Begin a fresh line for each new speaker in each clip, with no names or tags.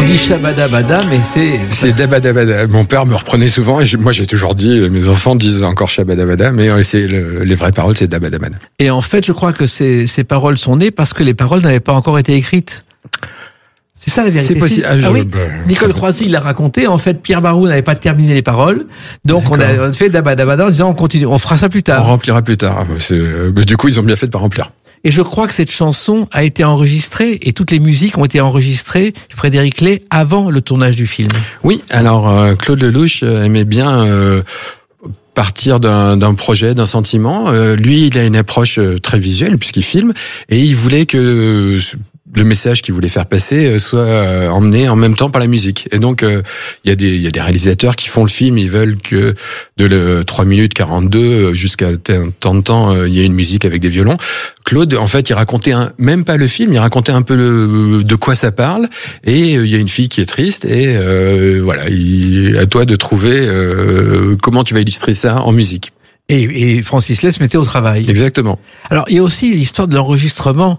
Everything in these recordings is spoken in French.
On dit Shabadabada, mais
c'est Dabadabada. Mon père me reprenait souvent et moi j'ai toujours dit, mes enfants disent encore Shabadabada, mais les vraies paroles c'est Dabadabada.
Et en fait, je crois que ces paroles sont nées parce que les paroles n'avaient pas encore été écrites. C'est ça la vérité.
C'est possible.
Oui. Nicole Croisy l'a raconté. En fait, Pierre Barou n'avait pas terminé les paroles. Donc, on a fait Dabadabada en disant on continue, on fera ça plus tard.
On remplira plus tard. Mais du coup, ils ont bien fait de pas remplir.
Et je crois que cette chanson a été enregistrée et toutes les musiques ont été enregistrées, Frédéric Lay, avant le tournage du film.
Oui. Alors, Claude Lelouch aimait bien partir d'un projet, d'un sentiment. Lui, il a une approche très visuelle puisqu'il filme et il voulait que le message qu'il voulait faire passer soit emmené en même temps par la musique. Et donc il y a des réalisateurs qui font le film, ils veulent que de 3 minutes 42 jusqu'à tant de temps il y ait une musique avec des violons. Claude, en fait, il racontait même pas le film, il racontait un peu de quoi ça parle. Et il y a une fille qui est triste et voilà, à toi de trouver comment tu vas illustrer ça en musique.
Et Francis Lay se mettait au travail.
Exactement.
Alors, il y a aussi l'histoire de l'enregistrement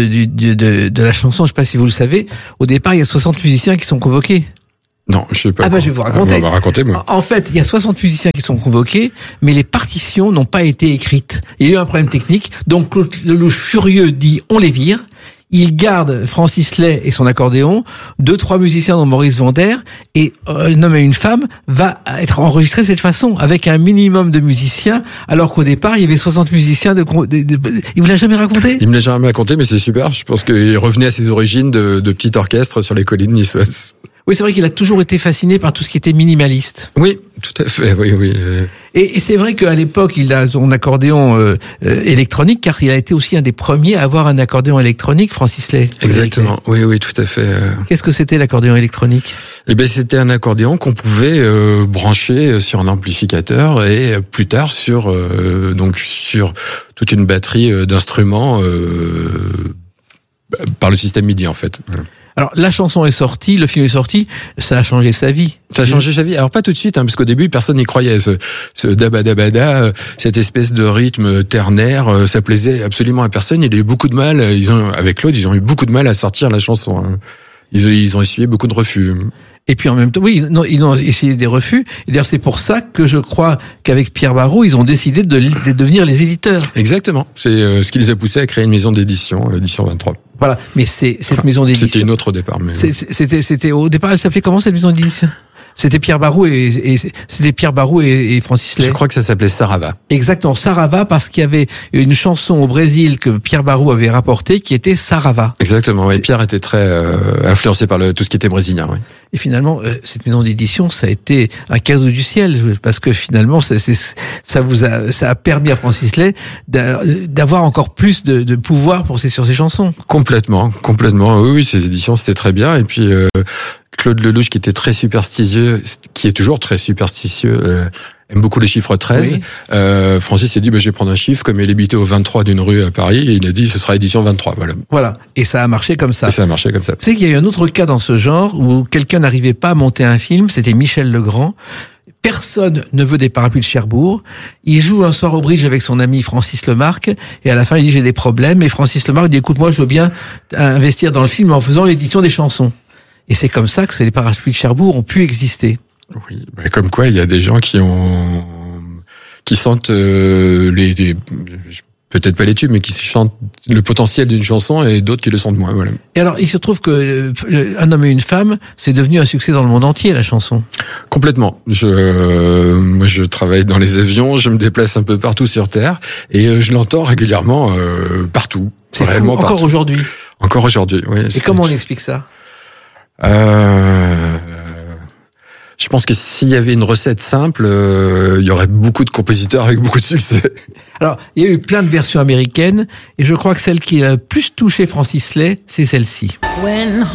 de la chanson. Je sais pas si vous le savez. Au départ, il y a 60 musiciens qui sont convoqués.
Non, je sais pas.
Ah bah, je vais vous raconter.
On va raconter, moi.
En fait, il y a 60 musiciens qui sont convoqués, mais les partitions n'ont pas été écrites. Il y a eu un problème technique. Donc, Claude Lelouch, furieux, dit, on les vire. Il garde Francis Lay et son accordéon, 2-3 musiciens dont Maurice Vander, et un homme et une femme va être enregistré de cette façon, avec un minimum de musiciens, alors qu'au départ, il y avait 60 musiciens Il vous l'a jamais raconté?
Il me l'a jamais raconté, mais c'est super. Je pense qu'il revenait à ses origines de petit orchestre sur les collines niçoises.
Oui, c'est vrai qu'il a toujours été fasciné par tout ce qui était minimaliste.
Oui, tout à fait, oui.
Et c'est vrai qu'à l'époque, il a son accordéon électronique, car il a été aussi un des premiers à avoir un accordéon électronique, Francis Lay.
Exactement, oui, tout à fait.
Qu'est-ce que c'était l'accordéon électronique?
Eh ben, c'était un accordéon qu'on pouvait brancher sur un amplificateur et plus tard sur toute une batterie d'instruments par le système MIDI en fait. Voilà.
Alors, la chanson est sortie, le film est sorti, ça a changé sa vie.
Ça a changé sa vie. Alors, pas tout de suite, parce qu'au début, personne n'y croyait. Ce dabadabada, cette espèce de rythme ternaire, ça plaisait absolument à personne. Il y a eu beaucoup de mal. Avec Claude, ils ont eu beaucoup de mal à sortir la chanson. Ils ont essuyé beaucoup de refus.
Et puis en même temps, oui, ils ont essayé des refus. Et d'ailleurs, c'est pour ça que je crois qu'avec Pierre Barou, ils ont décidé de devenir les éditeurs.
Exactement. C'est ce qui les a poussés à créer une maison d'édition, édition 23.
Voilà. Mais cette maison d'édition.
C'était une autre au départ, mais.
C'était au départ, elle s'appelait comment cette maison d'édition? C'était Pierre Barou c'était Pierre Barou et Francis Lay.
Je crois que ça s'appelait Sarava.
Exactement, Sarava, parce qu'il y avait une chanson au Brésil que Pierre Barou avait rapportée qui était Sarava.
Exactement, oui. Pierre était très influencé par tout ce qui était brésilien, oui.
Et finalement, cette maison d'édition, ça a été un cadeau du ciel, parce que finalement, ça a permis à Francis Lay d'avoir encore plus de pouvoir sur ses chansons.
Complètement. Oui, ces éditions, c'était très bien. Et puis, Claude Lelouch, qui était très superstitieux, qui est toujours très superstitieux, aime beaucoup les chiffres 13. Oui. Francis s'est dit, je vais prendre un chiffre, comme il habitait au 23 d'une rue à Paris, et il a dit, ce sera édition 23, voilà.
Voilà. Et ça a marché comme ça.
Vous
savez qu'il y a eu un autre cas dans ce genre, où quelqu'un n'arrivait pas à monter un film, c'était Michel Legrand. Personne ne veut des parapluies de Cherbourg. Il joue un soir au bridge avec son ami Francis Lemarque, et à la fin, il dit, j'ai des problèmes, et Francis Lemarque dit, écoute, moi, je veux bien investir dans le film en faisant l'édition des chansons. Et c'est comme ça que les parapluies de Cherbourg ont pu exister.
Oui, comme quoi il y a des gens qui sentent peut-être pas les tubes, mais qui sentent le potentiel d'une chanson et d'autres qui le sentent moins. Voilà.
Et alors, il se trouve que Un homme et une femme, c'est devenu un succès dans le monde entier, la chanson.
Complètement. Moi, je travaille dans les avions, je me déplace un peu partout sur Terre et je l'entends régulièrement partout.
C'est réellement fou, encore aujourd'hui.
Encore aujourd'hui, oui.
Et comment on explique ça?
Je pense que s'il y avait une recette simple, il y aurait beaucoup de compositeurs avec beaucoup de succès.
Alors, il y a eu plein de versions américaines, et je crois que celle qui a le plus touché Francis Lay, c'est celle-ci.